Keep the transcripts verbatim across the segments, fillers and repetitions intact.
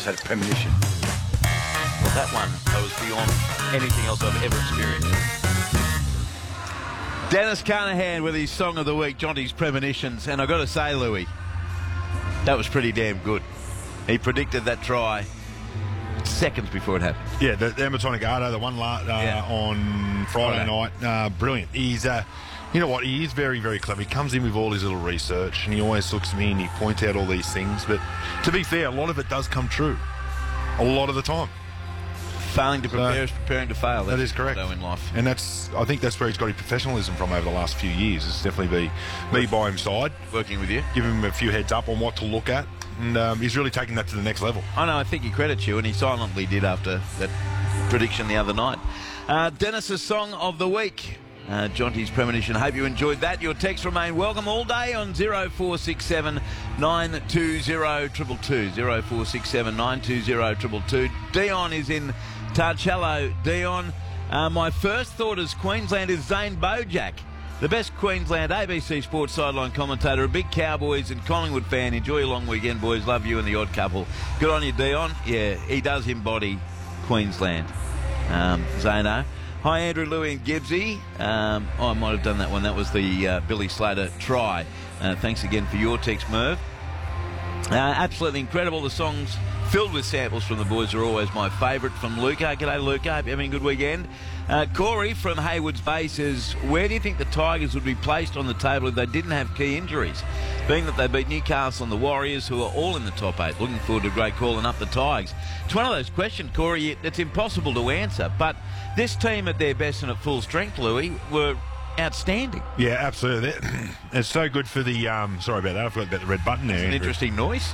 had a premonition. Well, that one that was beyond anything else I've ever experienced. Dennis Carnahan with his song of the week, Jonty's Premonitions. And I've got to say, Louis, that was pretty damn good. He predicted that try seconds before it happened. Yeah, the, the Emerton Agado, the one la- uh, yeah. on Friday, Friday. night, uh, brilliant. He's, uh, you know what, he is very, very clever. He comes in with all his little research and he always looks at me and he points out all these things. But to be fair, a lot of it does come true. A lot of the time. Failing to prepare is preparing to fail. That's that is correct. In life. And that's, I think that's where he's got his professionalism from over the last few years. It's definitely be me by his side. Working with you. Give him a few heads up on what to look at. And um, he's really taking that to the next level. I know, I think he credits you, and he silently did after that prediction the other night. Uh, Dennis's song of the week, uh, Jonty's Premonition. Hope you enjoyed that. Your texts remain welcome all day on zero four six seven nine two zero two two two. zero four six seven nine two zero two two two. Dion is in touch. Hello, Dion. Uh, my first thought as Queensland is Zane Bojack. The best Queensland A B C Sports sideline commentator, a big Cowboys and Collingwood fan. Enjoy your long weekend, boys. Love you and the odd couple. Good on you, Dion. Yeah, he does embody Queensland. Um, Zano. Hi, Andrew, Louie and Gibbsy. Um, oh, I might have done that one. That was the uh, Billy Slater try. Uh, thanks again for your text, Merv. Uh, absolutely incredible. The songs filled with samples from the boys are always my favourite. From Luca. G'day, Luca. Hope you're having a good weekend. Uh, Corey from Haywards Bay says, where do you think the Tigers would be placed on the table if they didn't have key injuries? Being that they beat Newcastle and the Warriors, who are all in the top eight. Looking forward to a great call and up the Tigers. It's one of those questions, Corey, it's impossible to answer. But this team at their best and at full strength, Louis, were outstanding. Yeah, absolutely. It's so good for the... Um, sorry about that. I forgot about the red button there. It's an Andrew. Interesting noise.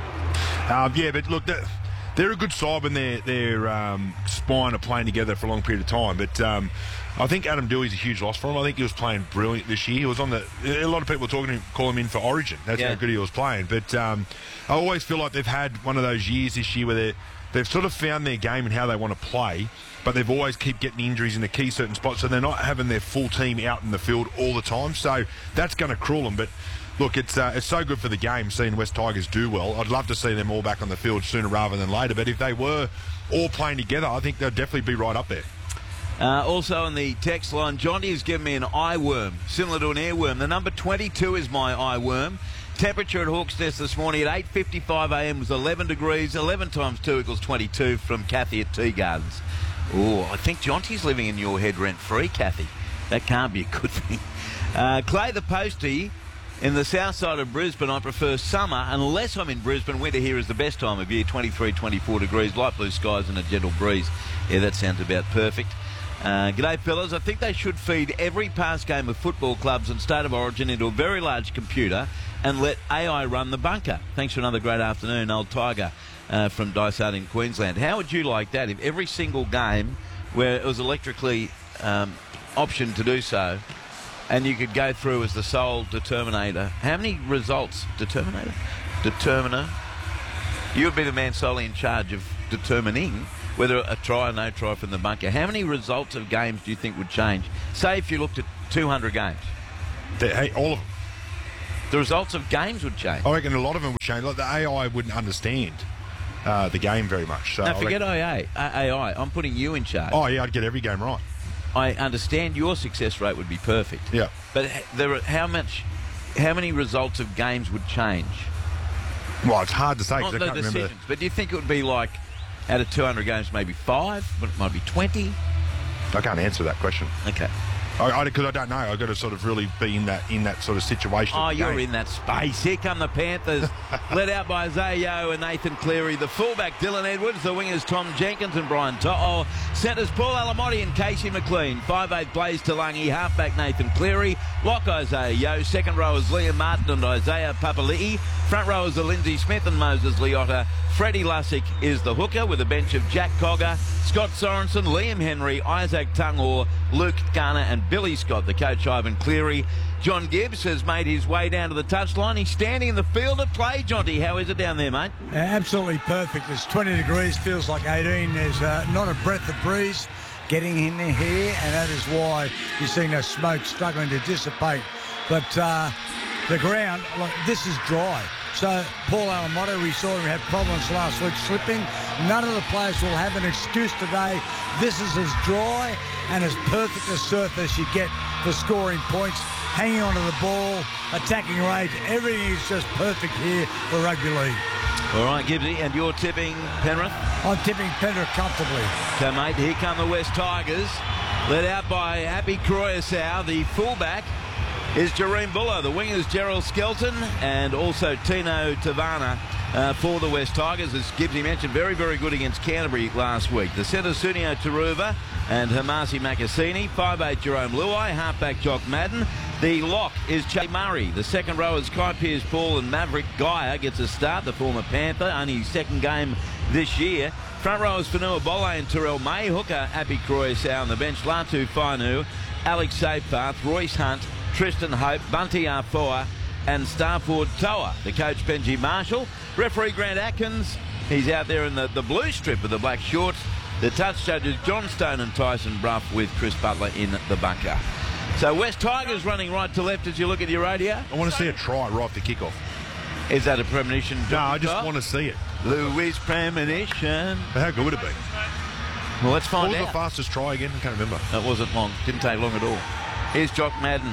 Um, yeah, but look... The, They're a good side when their their um, spine are playing together for a long period of time. But um, I think Adam Dewey's a huge loss for him. I think he was playing brilliant this year. He was on the. A lot of people were talking to him, call him in for Origin. That's yeah. how good he was playing. But um, I always feel like they've had one of those years this year where they they've sort of found their game and how they want to play. But they've always keep getting injuries in the key certain spots, so they're not having their full team out in the field all the time. So that's going to cruel them. But look, it's uh, it's so good for the game seeing West Tigers do well. I'd love to see them all back on the field sooner rather than later. But if they were all playing together, I think they'd definitely be right up there. Uh, also on the text line, Jonty has given me an eye worm, similar to an earworm. The number twenty-two is my eye worm. Temperature at Hawks Nest this morning at eight fifty-five a m was eleven degrees. eleven times two equals twenty-two from Kathy at Tea Gardens. Oh, I think Jonty's living in your head rent-free, Kathy. That can't be a good thing. Uh, Clay the Postie, in the south side of Brisbane, I prefer summer. Unless I'm in Brisbane, winter here is the best time of year, twenty-three, twenty-four degrees, light blue skies and a gentle breeze. Yeah, that sounds about perfect. Uh, g'day, fellas. I think they should feed every past game of football clubs and State of Origin into a very large computer and let A I run the bunker. Thanks for another great afternoon, old Tiger uh, from Dysart in Queensland. How would you like that if every single game where it was electrically um, optioned to do so and you could go through as the sole determinator? How many results? Determinator? Determiner? You would be the man solely in charge of determining whether a try or no try from the bunker. How many results of games do you think would change? Say if you looked at two hundred games. The, hey, all of them. The results of games would change. I reckon a lot of them would change. Like the A I wouldn't understand uh, the game very much. So now, I forget reckon... A I. I'm putting you in charge. Oh, yeah, I'd get every game right. I understand your success rate would be perfect. Yeah. But there are, how much, how many results of games would change? Well, it's hard to say because I Not can't the remember. decisions, but do you think it would be like out of two hundred games, maybe five? But it might be twenty? I can't answer that question. Okay. I because I, I don't know. I've got to sort of really be in that in that sort of situation. Oh, you're game. in that space. Here come the Panthers, led out by Isaiah Yeo and Nathan Cleary. The fullback, Dylan Edwards. The wingers, Tom Jenkins and Brian To'o. Centres, Paul Alamotti and Casey McLean. five eight, Blaze Talangi. Halfback, Nathan Cleary. Lock, Isaiah Yeo. Second rowers, Liam Martin and Isaiah Papali'i. Front rowers are Lindsay Smith and Moses Liotta. Freddie Lussick is the hooker with a bench of Jack Cogger, Scott Sorensen, Liam Henry, Isaac Tungor, Luke Garner and Billy Scott. The coach, Ivan Cleary. John Gibbs has made his way down to the touchline. He's standing in the field of play. Jonty, how is it down there, mate? Uh, absolutely perfect. It's twenty degrees, feels like eighteen. There's uh, not a breath of breeze getting in here, and that is why you're seeing that smoke struggling to dissipate. But uh, the ground, look, this is dry. So Paul Alamotti, we saw him have problems last week slipping. None of the players will have an excuse today. This is as dry and as perfect a surface you get for scoring points, hanging onto the ball, attacking range. Everything is just perfect here for rugby league. All right, Gibbsy, and you're tipping Penrith? I'm tipping Penrith comfortably. So, mate, here come the West Tigers, led out by Happy Croyasau. The fullback is Jareen Buller. The wingers Gerald Skelton and also Tino Tavana uh, for the West Tigers. As Gibbsy mentioned, very, very good against Canterbury last week. The centre, Sunio Taruva and Hamasi Makasini. five eight Jerome Luai. Halfback Jock Madden. The lock is Che Murray. The second row is Kai Pearce-Paul and Maverick Geyer gets a start, the former Panther, only his second game this year. Front row is Fanua Bole and Terrell May. Hooker, Happy Croyasau on the bench. Latu Fainu, Alex Safepath, Royce Hunt, Tristan Hope, Bunty Arfoa and Starford Toa. The coach Benji Marshall. Referee Grant Atkins. He's out there in the, the blue strip with the black shorts. The touch judges John Stone and Tyson Brough with Chris Butler in the bunker. So West Tigers running right to left as you look at your radio. I want to see a try right off the kickoff. Is that a premonition? No, I just want to see it. Louis premonition. But how good would it be? Well, let's find what was out. the fastest try again? I can't remember. It wasn't long. Didn't take long at all. Here's Jock Madden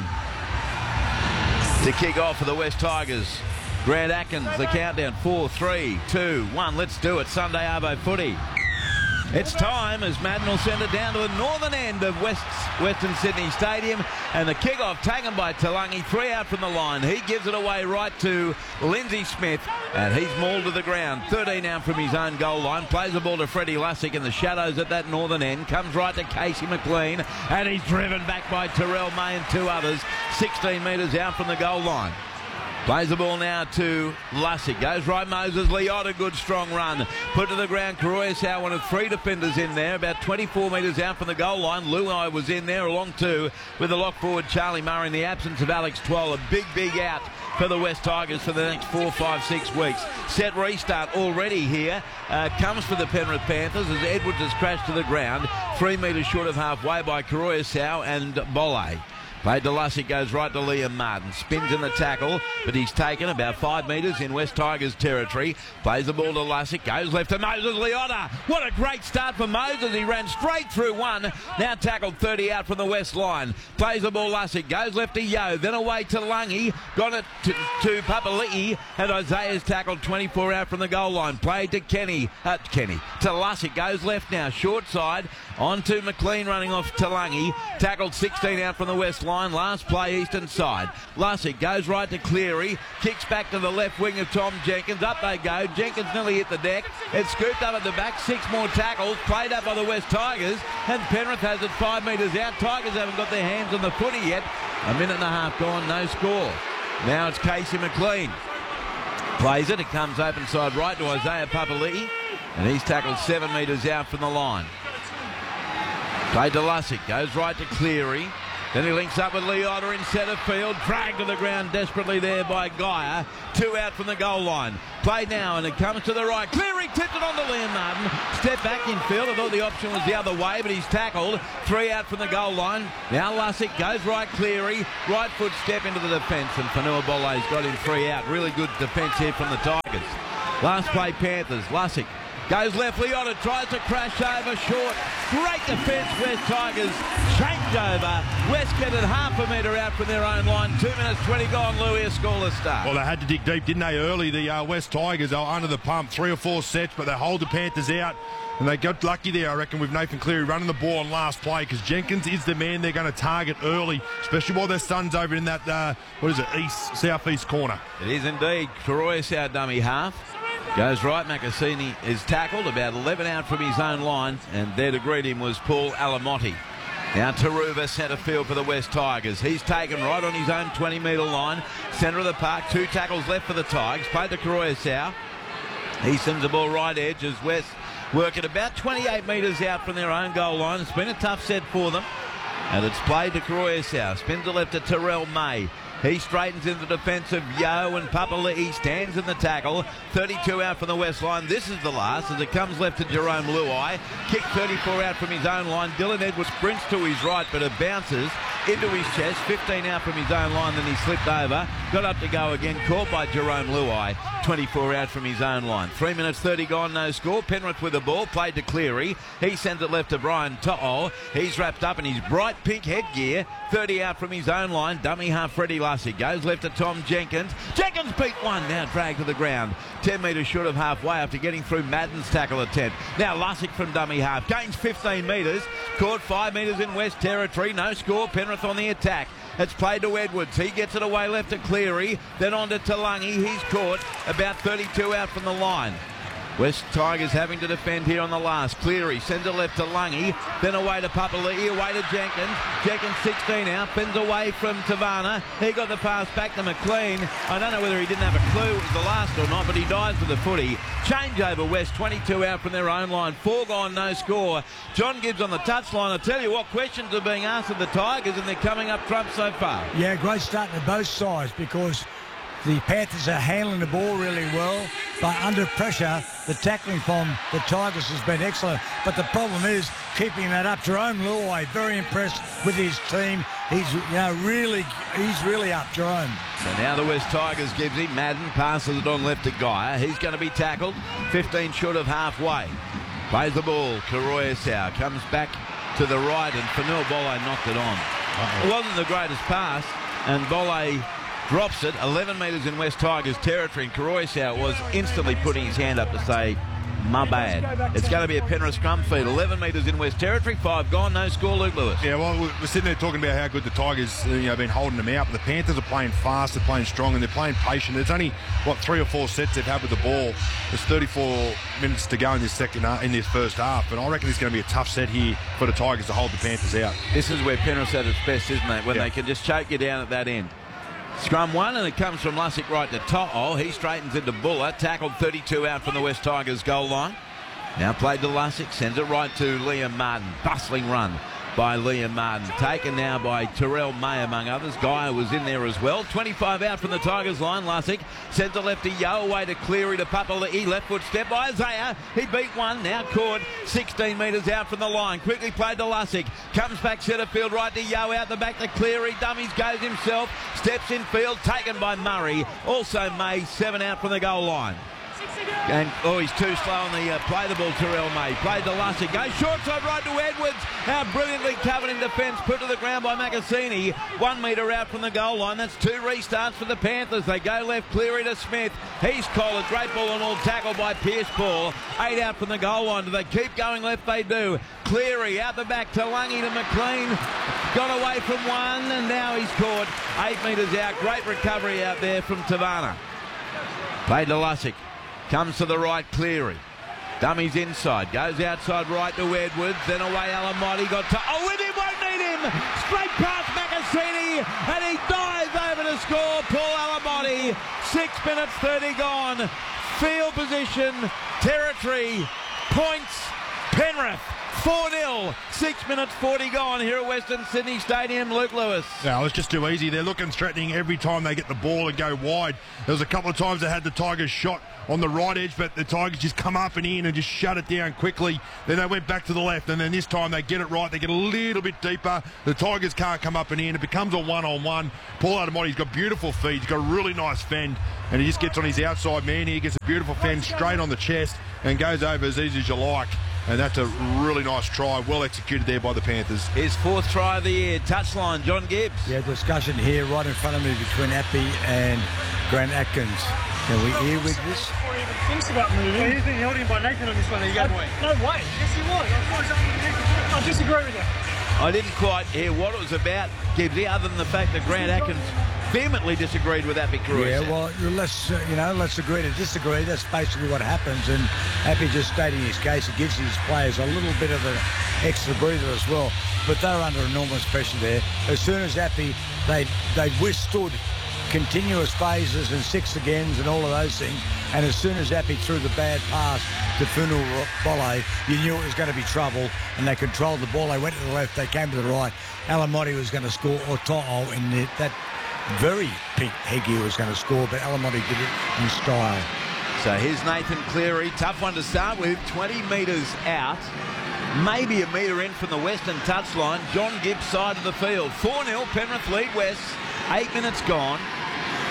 to kick off for the West Tigers. Grant Atkins, the countdown. Four, three, two, one. Let's do it. Sunday Arvo footy. It's time as Madden will send it down to the northern end of West, Western Sydney Stadium. And the kick-off taken by Talangi, three out from the line. He gives it away right to Lindsay Smith, and he's mauled to the ground. thirteen out from his own goal line. Plays the ball to Freddie Lussick in the shadows at that northern end. Comes right to Casey McLean, and he's driven back by Terrell May and two others. sixteen metres out from the goal line. Plays the ball now to Lussick. Goes right Moses Leota. Good strong run. Put to the ground. Croyasau, one of three defenders in there. About twenty-four metres out from the goal line. Luai was in there along two with the lock forward Charlie Murray in the absence of Alex Twal. A big, big out for the West Tigers for the next four, five, six weeks. Set restart already here. Uh, comes for the Penrith Panthers as Edwards has crashed to the ground. Three metres short of halfway by Croyasau and Bole. Played to Lussick, goes right to Liam Martin. Spins in the tackle, but he's taken about five metres in West Tigers territory. Plays the ball to Lussick, goes left to Moses Leota. What a great start for Moses. He ran straight through one. Now tackled thirty out from the west line. Plays the ball Lussick, goes left to Yo, then away to Lungy. Got it to, to Papali'i, and Isaiah's tackled twenty-four out from the goal line. Played to Kenny, uh, Kenny, to Lussick, goes left now, short side. On to McLean running off Talangi. Tackled sixteen out from the west line. Last play eastern side. Lussick goes right to Cleary. Kicks back to the left wing of Tom Jenkins. Up they go. Jenkins nearly hit the deck. It's scooped up at the back. Six more tackles. Played up by the West Tigers. And Penrith has it five metres out. Tigers haven't got their hands on the footy yet. A minute and a half gone. No score. Now it's Casey McLean. Plays it. It comes open side right to Isaiah Papali'i. And he's tackled seven metres out from the line. Played to Lussick. Goes right to Cleary. Then he links up with Leota in centre field. Dragged to the ground desperately there by Geyer. Two out from the goal line. Played now and it comes to the right. Cleary tipped it on to Liam Martin. Step back in field. I thought the option was the other way, but he's tackled. Three out from the goal line. Now Lussick goes right Cleary. Right foot step into the defence, and Fanua Bole's got him three out. Really good defence here from the Tigers. Last play Panthers. Lussick goes left. Leota tries to crash over short. Great defence, West Tigers. Changed over. West get it half a metre out from their own line. Two minutes twenty gone. Louis a scoreless start. Well, they had to dig deep, didn't they, early? The uh, West Tigers are under the pump. Three or four sets, but they hold the Panthers out. And they got lucky there, I reckon, with Nathan Cleary running the ball on last play, because Jenkins is the man they're going to target early, especially while their son's over in that, uh, what is it, east, southeast corner. It is indeed. Croyasau dummy half. Goes right, Makasini is tackled, about eleven out from his own line, and there to greet him was Paul Alamotti. Now Taruva, centre field for the West Tigers. He's taken right on his own twenty metre line, centre of the park, two tackles left for the Tigers. Played to Croyasau. He sends the ball right edge as West work at about twenty-eight metres out from their own goal line. It's been a tough set for them, and it's played to Croyasau. Spins it left to Terrell May. He straightens into the defence of Yo, and Papali'i stands in the tackle. thirty-two out from the west line. This is the last as it comes left to Jerome Luai. Kick thirty-four out from his own line. Dylan Edwards sprints to his right, but it bounces into his chest. fifteen out from his own line, then he slipped over. Got up to go again, caught by Jerome Luai. twenty-four out from his own line. Three minutes thirty gone, no score. Penrith with the ball, played to Cleary. He sends it left to Brian To'o. He's wrapped up in his bright pink headgear. thirty out from his own line. Dummy half Freddie Lussick goes left to Tom Jenkins. Jenkins beat one, now dragged to the ground. ten metres short of halfway after getting through Madden's tackle attempt. Now Lussick from dummy half gains fifteen metres. Caught five metres in West Territory. No score. Penrith on the attack. It's played to Edwards. He gets it away left to Cleary. Then on to Talangi. He's caught about thirty-two out from the line. West Tigers having to defend here on the last. Cleary sends it left to Lungy, then away to Papali'i, away to Jenkins. Jenkins sixteen out, bends away from Tavana. He got the pass back to McLean. I don't know whether he didn't have a clue it was the last or not, but he dives for the footy. Change over West, twenty-two out from their own line. Four gone, no score. John Gibbs on the touchline. I tell you what, questions are being asked of the Tigers, and they're coming up trump so far. Yeah, great start to both sides because the Panthers are handling the ball really well, but under pressure, the tackling from the Tigers has been excellent. But the problem is keeping that up. Jerome Luai, very impressed with his team. He's, you know, really, he's really up, Jerome. So now the West Tigers gives him. Madden passes it on left to Geyer. He's going to be tackled, fifteen short of halfway. Plays the ball. Karoyasau comes back to the right, and Fanua Bole knocked it on. Uh-oh. It wasn't the greatest pass, and Bole drops it, eleven metres in West Tigers territory, and Karoyasau was instantly putting his hand up to say, my bad. It's going to be a Penrith scrum feed. eleven metres in West Territory, five gone, no score, Luke Lewis. Yeah, well, we're sitting there talking about how good the Tigers, you know, have been holding them out. But the Panthers are playing fast, they're playing strong, and they're playing patient. There's only, what, three or four sets they've had with the ball. There's thirty-four minutes to go in this second, in this first half, and I reckon it's going to be a tough set here for the Tigers to hold the Panthers out. This is where Penrith's at its best, isn't it? When yeah. they can just choke you down at that end. Scrum one, and it comes from Lussick right to To'o. He straightens into Buller, tackled thirty-two out from the West Tigers goal line. Now played to Lussick, sends it right to Liam Martin. Bustling run by Liam Martin. Taken now by Terrell May, among others. Geyer was in there as well. twenty-five out from the Tigers line. Lussick sends it left to Yo, away to Cleary to Papali'i. Left foot step by Isaiah. He beat one, now caught sixteen metres out from the line. Quickly played to Lussick. Comes back centre field right to Yo, out the back to Cleary. Dummies goes himself. Steps in field, taken by Murray. Also May, seven out from the goal line. And, oh, he's too slow on the uh, play the ball, Terrell May. Played to Lussick. Goes short side right to Edwards. Now brilliantly covered in defence. Put to the ground by Macassini. One metre out from the goal line. That's two restarts for the Panthers. They go left, Cleary to Smith. He's collared. Great ball and all tackled by Pierce Paul. Eight out from the goal line. Do they keep going left? They do. Cleary out the back to Lungy to McLean. Got away from one, and now he's caught. Eight metres out. Great recovery out there from Tavana. Played to Lussick. Comes to the right, Cleary. Dummies inside. Goes outside right to Edwards. Then away Alamotti. Got to... Oh, with him, won't need him. Straight past Macassini. And he dives over to score. Paul Alamotti. Six minutes thirty gone. Field position. Territory. Points. Penrith. four nil, six minutes forty gone here at Western Sydney Stadium. Luke Lewis. Yeah, it's just too easy. They're looking threatening every time they get the ball and go wide. There was a couple of times they had the Tigers shot on the right edge, but the Tigers just come up and in and just shut it down quickly. Then they went back to the left, and then this time they get it right. They get a little bit deeper. The Tigers can't come up and in. It becomes a one-on-one. Paul Alamotti's got beautiful feet. He's got a really nice fend, and he just gets on his outside man here, gets a beautiful fend straight on the chest and goes over as easy as you like. And that's a really nice try, well executed there by the Panthers. His fourth try of the year, touchline, John Gibbs. Yeah, discussion here right in front of me between Appy and Grant Atkins. Can we hear with this? Before he even thinks about moving. Well, he's been held in by Nathan on this one. There you go. No way. Yes, he was. I disagree with you. I didn't quite hear what it was about, Gibbsy, other than the fact that Grant Atkins vehemently disagreed with Appy Caruso. Yeah, well, let's uh, you know, let's agree to disagree. That's basically what happens. And Appy just stating his case, it gives his players a little bit of an extra breather as well. But they're under enormous pressure there. As soon as Appy, they they withstood continuous phases and six agains and all of those things. And as soon as Appy threw the bad pass to Fanua Bole, you knew it was going to be trouble, and they controlled the ball. They went to the left, they came to the right. Alamotti was going to score, or To'o in the, that very pink headgear was going to score, but Alamotti did it in style. So here's Nathan Cleary, tough one to start with, twenty metres out. Maybe a metre in from the western touchline. John Gibbs side of the field. four nil, Penrith lead West. Eight minutes gone.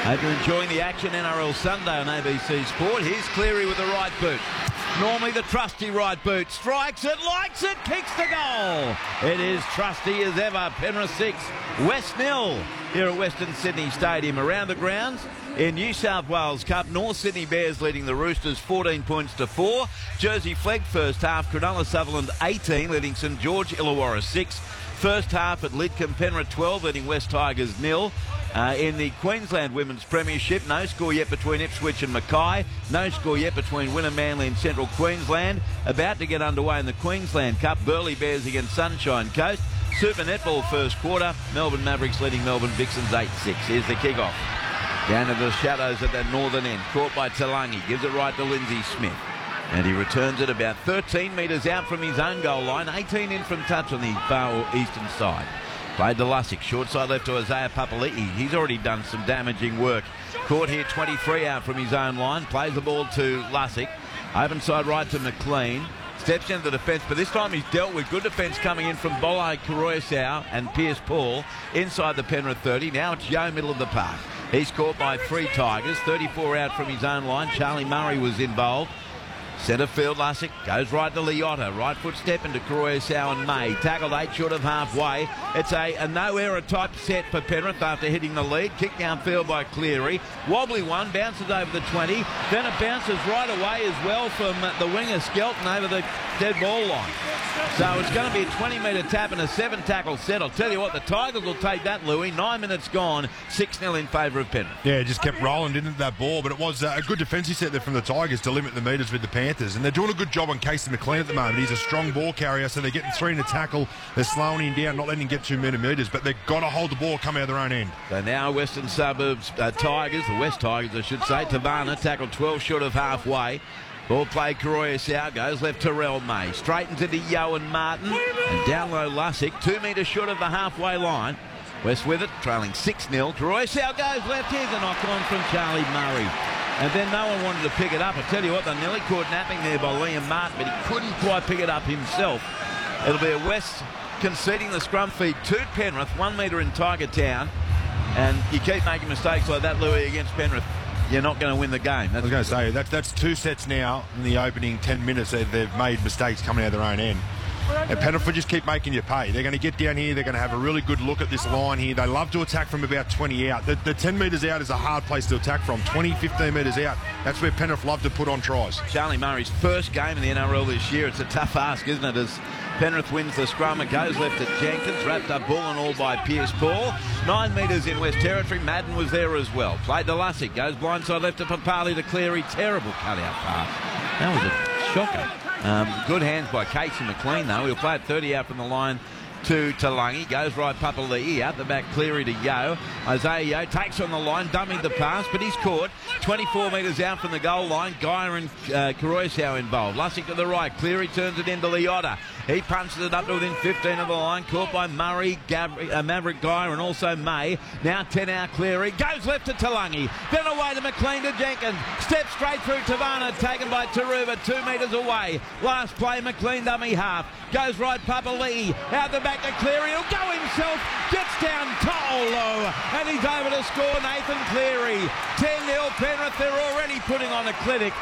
Hope you're enjoying the action. N R L Sunday on A B C Sport. Here's Cleary with the right boot. Normally the trusty right boot. Strikes it, likes it, kicks the goal. It is trusty as ever. Penrith six, West nil here at Western Sydney Stadium. Around the grounds in New South Wales Cup, North Sydney Bears leading the Roosters fourteen points to four. Jersey Flegg first half, Cronulla Sutherland eighteen, leading St George Illawarra six. First half at Lidcombe, Penrith twelve, leading West Tigers nil. Uh, in the Queensland Women's Premiership, no score yet between Ipswich and Mackay. No score yet between Wynnum Manly and Central Queensland. About to get underway in the Queensland Cup, Burleigh Bears against Sunshine Coast. Super Netball first quarter, Melbourne Mavericks leading Melbourne Vixens eight six. Here's the kick-off. Down to the shadows at that northern end. Caught by Talangi. Gives it right to Lindsay Smith. And he returns it about thirteen metres out from his own goal line. eighteen in from touch on the far eastern side. Played to Lussick. Short side left to Isaiah Papali'i. He's already done some damaging work. Caught here twenty-three out from his own line. Plays the ball to Lussick. Open side right to McLean. Steps into the defence, but this time he's dealt with good defence coming in from Bolai Kuroyasau and Pierce Paul inside the Penrith thirty. Now it's Yeo, middle of the park. He's caught by three Tigers. thirty-four out from his own line. Charlie Murray was involved. Centre field, Lussick goes right to Liotta. Right foot step into Kuroyasau and May. Tackled eight short of halfway. It's a, a no-error type set for Penrith after hitting the lead. Kick downfield by Cleary. Wobbly one, bounces over the twenty. Then it bounces right away as well from the winger Skelton over the dead ball line. So it's going to be a twenty metre tap and a seven tackle set. I'll tell you what, the Tigers will take that, Louis. Nine minutes gone, six nil in favour of Penrith. Yeah, it just kept rolling, didn't it, that ball? But it was uh, a good defensive set there from the Tigers to limit the metres with the Panthers. And they're doing a good job on Casey McLean at the moment. He's a strong ball carrier, so they're getting three in the tackle. They're slowing him down, not letting him get two metre metres, but they've got to hold the ball, come out of their own end. So now Western Suburbs uh, Tigers, the West Tigers, I should say. Tavana tackled twelve short of halfway. Ball play, Kuroyasau goes left to Terrell May. Straightens into Yeo and Martin. And down low Lussick, two metres short of the halfway line. West with it, trailing six nil. Kuroyasau goes left. Here's a knock on from Charlie Murray. And then no one wanted to pick it up. I tell you what, they nearly caught napping there by Liam Martin, but he couldn't quite pick it up himself. It'll be a West conceding the scrum feed to Penrith, one metre in Tiger Town. And you keep making mistakes like that, Louis, against Penrith, you're not going to win the game. That's I was going to say, that, that's two sets now in the opening ten minutes. They've, they've made mistakes coming out of their own end. And Penrith will just keep making you pay. They're going to get down here. They're going to have a really good look at this line here. They love to attack from about twenty out. The, the ten metres out is a hard place to attack from. twenty, fifteen metres out. That's where Penrith love to put on tries. Charlie Murray's first game in the N R L this year. It's a tough ask, isn't it, as Penrith wins the scrum. It goes left at Jenkins, wrapped up ball and all by Pierce Paul. Nine metres in West Territory. Madden was there as well. Played to Lussick. Goes blindside left to Papali to Cleary. Terrible cut-out pass. That was a shocker. Um, good hands by Casey McLean, though. He'll play it thirty out from the line to Talangi. Goes right Papali'i out the back, Cleary to Yeo. Isaiah Yeo takes on the line, dummied the pass, but he's caught. twenty-four metres out from the goal line. Geyer and uh, Kuroyasau involved. Lussick to the right. Cleary turns it into Liotta. He punches it up to within fifteen of the line. Caught by Murray, Gab- uh, Maverick Geyer and also May. Now ten out Cleary. Goes left to Talangi. Then away to McLean to Jenkins. Steps straight through Tavana. Taken by Taruba. Two metres away. Last play, McLean dummy half. Goes right Papali'i. Out the back to Cleary. He'll go himself. Gets down Tolo. And he's over to score Nathan Cleary. ten nil Penrith. They're already putting on a clinic.